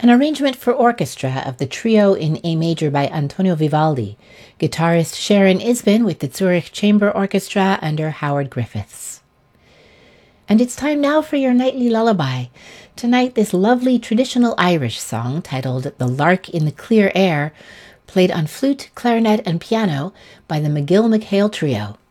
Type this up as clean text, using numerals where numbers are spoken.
an arrangement for orchestra of the trio in A major by Antonio Vivaldi, guitarist Sharon Isbin with the Zurich Chamber Orchestra under Howard Griffiths. And it's time now for your nightly lullaby. Tonight, this lovely traditional Irish song titled The Lark in the Clear Air, played on flute, clarinet, and piano by the McGill-McHale Trio.